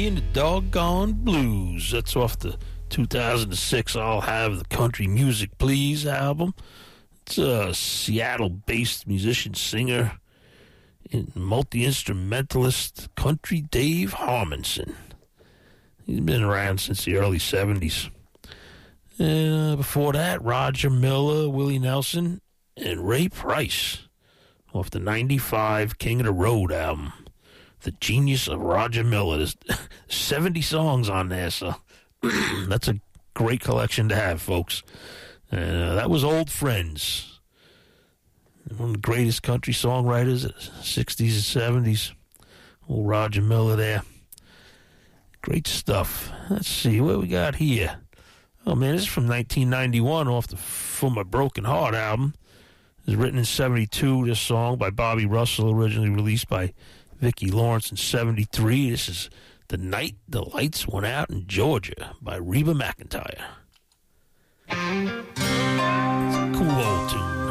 In the Doggone Blues. That's off the 2006 I'll Have the Country Music Please album. It's a Seattle-based musician, singer, and multi-instrumentalist, Country Dave Harmonson. He's been around since the early 70s. Before that, Roger Miller, Willie Nelson, and Ray Price off the 95 King of the Road album. The Genius of Roger Miller. There's 70 songs on there, so that's a great collection to have, folks. That was Old Friends. One of the greatest country songwriters of the 60s and 70s. Old Roger Miller there. Great stuff. Let's see what we got here. Oh, man, this is from 1991 off the For My Broken Heart album. It was written in 72, this song, by Bobby Russell, originally released by Vicki Lawrence in 73. This is The Night the Lights Went Out in Georgia by Reba McEntire.